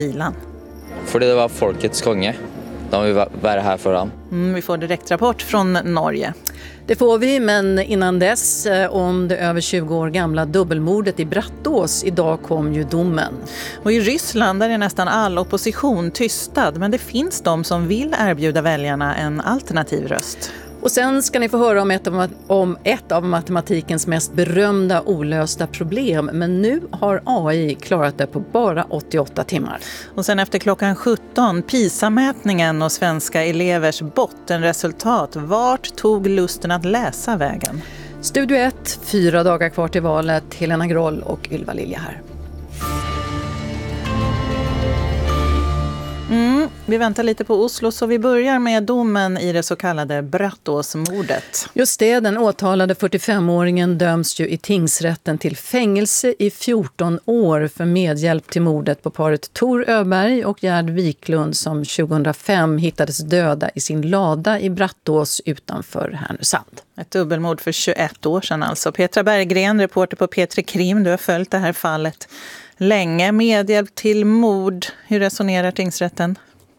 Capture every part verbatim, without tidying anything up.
bilan. För det var folkets konge. De vill vara här för dem. Mm, vi får direktrapport från Norge. Det får vi, men innan dess om det över tjugo år gamla dubbelmordet i Brattås. Idag kom ju domen. Och i Ryssland där är nästan all opposition tystad, men det finns de som vill erbjuda väljarna en alternativ röst. Och sen ska ni få höra om ett, av, om ett av matematikens mest berömda olösta problem. Men nu har A I klarat det på bara åttioåtta timmar. Och sen efter klockan sjutton, PISA-mätningen och svenska elevers bottenresultat. Vart tog lusten att läsa vägen? Studio ett, fyra dagar kvar till valet. Helena Groll och Ylva Lilja här. Mm, vi väntar lite på Oslo, så vi börjar med domen i det så kallade Brattåsmordet. Just det, den åtalade fyrtiofemåringen döms ju i tingsrätten till fängelse i fjorton år för medhjälp till mordet på paret Tor Öberg och Gerd Wiklund som tjugohundrafem hittades döda i sin lada i Brattås utanför Härnösand. Ett dubbelmord för tjugoett år sedan alltså. Petra Berggren, reporter på P tre Krim, du har följt det här fallet länge. Medhjälp till mord. Hur resonerar tingsrätten?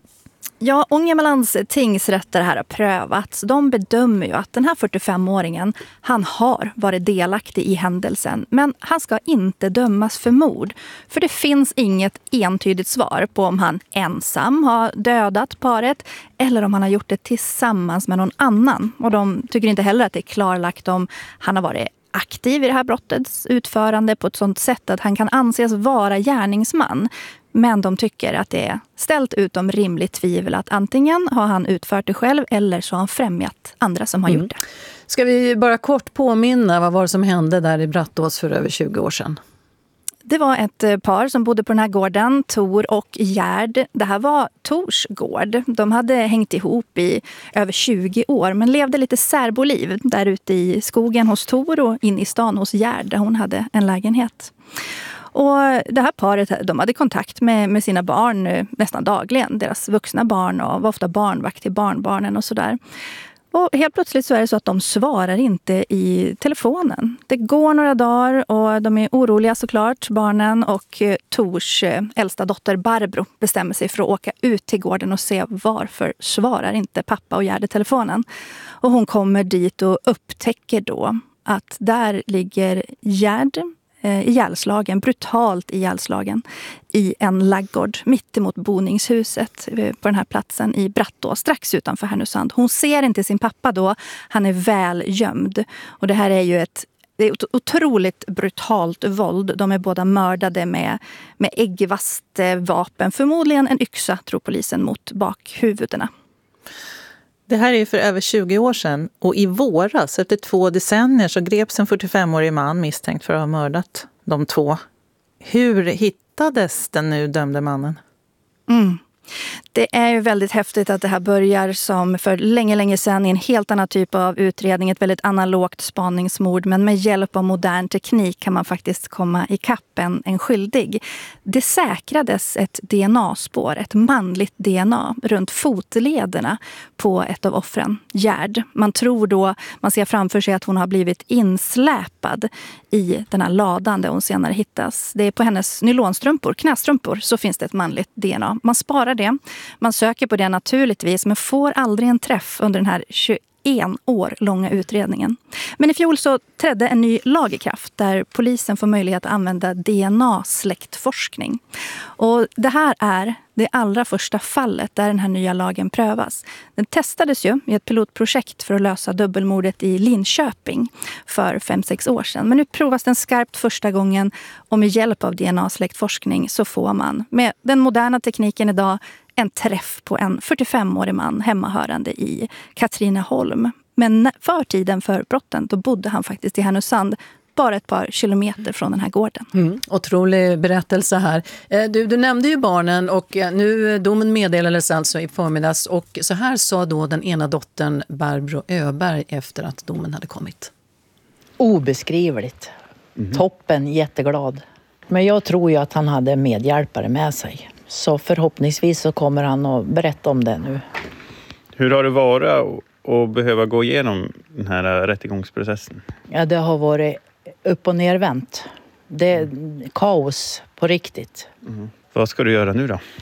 Ja, Ångermanlands tingsrätter här har prövats. De bedömer ju att den här fyrtiofemåringen, han har varit delaktig i händelsen. Men han ska inte dömas för mord. För det finns inget entydigt svar på om han ensam har dödat paret eller om han har gjort det tillsammans med någon annan. Och de tycker inte heller att det är klarlagt om han har varit aktiv i det här brottets utförande på ett sådant sätt att han kan anses vara gärningsman. Men de tycker att det är ställt utom rimligt tvivel att antingen har han utfört det själv eller så har han främjat andra som har mm. gjort det. Ska vi bara kort påminna vad var det som hände där i Brattås för över tjugo år sedan? Det var ett par som bodde på den här gården, Tor och Gerd. Det här var Tors gård. De hade hängt ihop i över tjugo år men levde lite särboliv där ute i skogen hos Tor och in i stan hos Gerd där hon hade en lägenhet. Och det här paret, de hade kontakt med, med sina barn nästan dagligen. Deras vuxna barn och var ofta barnvakt till barnbarnen och sådär. Och helt plötsligt så är det så att de svarar inte i telefonen. Det går några dagar och de är oroliga såklart, barnen. Och Tors äldsta dotter Barbro bestämmer sig för att åka ut till gården och se varför svarar inte pappa och Gerd i telefonen. Och hon kommer dit och upptäcker då att där ligger Gerd ihjälslagen, brutalt ihjälslagen i en laggård mitt emot boningshuset på den här platsen i Brattås, strax utanför Härnösand. Hon ser inte sin pappa då, han är väl gömd. Och det här är ju ett, det är ett otroligt brutalt våld. De är båda mördade med, med äggvast vapen, förmodligen en yxa tror polisen, mot bakhuvudena. Det här är för över tjugo år sedan och i våras efter två decennier så greps en fyrtiofemårig man misstänkt för att ha mördat de två. Hur hittades den nu dömde mannen? Mm. Det är ju väldigt häftigt att det här börjar som för länge, länge sedan i en helt annan typ av utredning, ett väldigt analogt spaningsmord. Men med hjälp av modern teknik kan man faktiskt komma i kappen en skyldig. Det säkrades ett D N A-spår, ett manligt D N A runt fotlederna på ett av offren, Gerd. Man tror då, man ser framför sig att hon har blivit insläpad i den här ladan där hon senare hittas. Det är på hennes nylonstrumpor, knästrumpor, så finns det ett manligt D N A. Man sparar det. Man söker på det naturligtvis men får aldrig en träff under den här tjugoett år långa utredningen. Men i fjol så trädde en ny lag i kraft där polisen får möjlighet att använda D N A-släktforskning. Och det här är det allra första fallet där den här nya lagen prövas. Den testades ju i ett pilotprojekt för att lösa dubbelmordet i Linköping för fem sex år sedan. Men nu provas den skarpt första gången och med hjälp av D N A-släktforskning så får man med den moderna tekniken idag en träff på en fyrtiofemårig man hemmahörande i Katrineholm. Men för tiden för brotten då bodde han faktiskt i Härnösand, bara ett par kilometer från den här gården. Mm, otrolig berättelse här. Du, du nämnde ju barnen och nu domen meddelades alltså i förmiddags och så här sa då den ena dottern Barbro Öberg efter att domen hade kommit. Obeskrivligt. Mm. Toppen, jätteglad. Men jag tror ju att han hade medhjälpare med sig. Så förhoppningsvis så kommer han att berätta om det nu. Hur har det varit att behöva gå igenom den här rättegångsprocessen? Ja, det har varit upp- och nervänt. Det är kaos på riktigt. Mm. Vad ska du göra nu då?